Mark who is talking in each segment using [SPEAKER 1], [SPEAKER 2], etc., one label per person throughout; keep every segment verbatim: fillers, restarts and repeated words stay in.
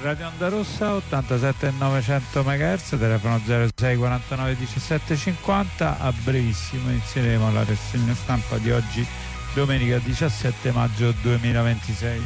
[SPEAKER 1] Radio Onda Rossa ottantasette e novecento megahertz, telefono zero sei quarantanove diciassette cinquanta. A brevissimo inizieremo la rassegna stampa di oggi, domenica diciassette maggio duemilaventisei.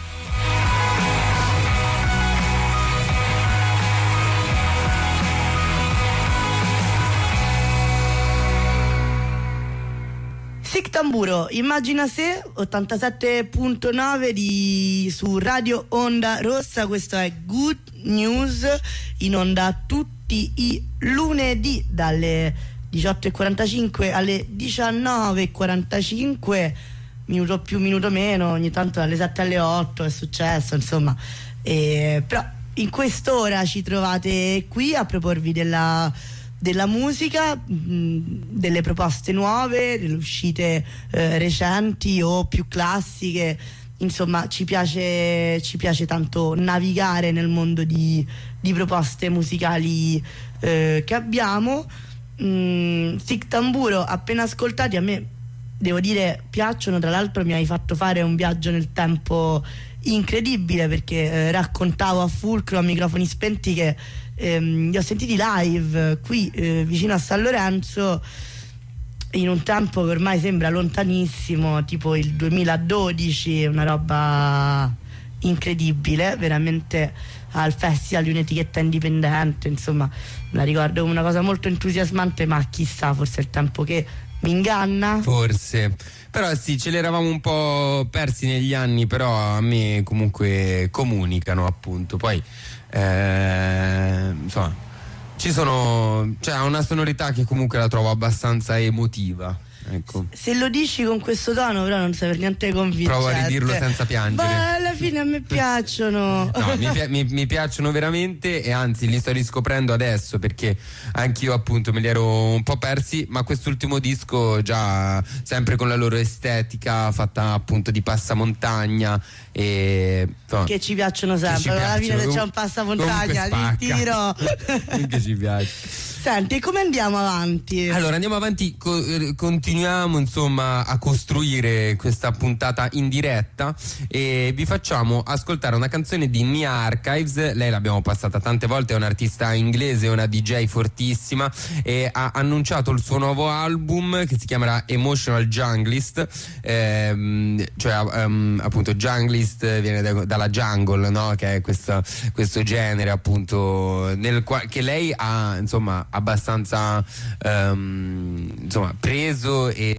[SPEAKER 2] Sic Tamburo, immagina se, ottantasette virgola nove di, su Radio Onda Rossa. Questo è Good News, in onda tutti i lunedì dalle diciotto e quarantacinque alle diciannove e quarantacinque, minuto più minuto meno, ogni tanto dalle sette alle otto è successo, insomma, e, però in quest'ora ci trovate qui a proporvi della della musica, mh, delle proposte nuove, delle uscite eh, recenti o più classiche. Insomma, ci piace ci piace tanto navigare nel mondo di, di proposte musicali eh, che abbiamo. mh, Sic Tamburo, appena ascoltati, a me devo dire piacciono. Tra l'altro mi hai fatto fare un viaggio nel tempo incredibile, perché eh, raccontavo a Fulcro a microfoni spenti che ehm, li ho sentiti live qui eh, vicino a San Lorenzo in un tempo che ormai sembra lontanissimo, tipo il duemiladodici, una roba incredibile, veramente, al festival di un'etichetta indipendente. Insomma, la ricordo come una cosa molto entusiasmante, ma chissà, forse è il tempo che mi inganna,
[SPEAKER 3] forse. Però sì, ce l'eravamo un po' persi negli anni, però a me comunque comunicano, appunto. Poi eh, insomma, ci sono, cioè ha una sonorità che comunque la trovo abbastanza emotiva, ecco.
[SPEAKER 2] Se lo dici con questo tono, però non sei per niente convincente.
[SPEAKER 3] Provo a ridirlo senza piangere.
[SPEAKER 2] Ma alla fine a me piacciono.
[SPEAKER 3] No, mi, pi- mi, mi piacciono veramente, e anzi li sto riscoprendo adesso, perché anch'io appunto me li ero un po' persi, ma quest'ultimo disco già sempre con la loro estetica fatta appunto di passamontagna e no,
[SPEAKER 2] che ci piacciono sempre.
[SPEAKER 3] ci
[SPEAKER 2] Alla
[SPEAKER 3] piacciono.
[SPEAKER 2] fine se c'è un passamontagna li tiro.
[SPEAKER 3] Che ci piace.
[SPEAKER 2] Senti, come andiamo avanti?
[SPEAKER 3] Allora andiamo avanti, co- continuiamo insomma a costruire questa puntata in diretta e vi facciamo ascoltare una canzone di Nia Archives. Lei l'abbiamo passata tante volte, è un'artista inglese, una D J fortissima, e ha annunciato il suo nuovo album che si chiamerà Emotional Junglist, ehm, cioè um, appunto Junglist viene da, dalla jungle, no? Che è questo, questo genere appunto nel quale che lei ha insomma abbastanza um, insomma preso. E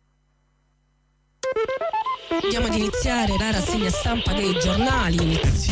[SPEAKER 4] andiamo ad iniziare la rassegna stampa dei giornali.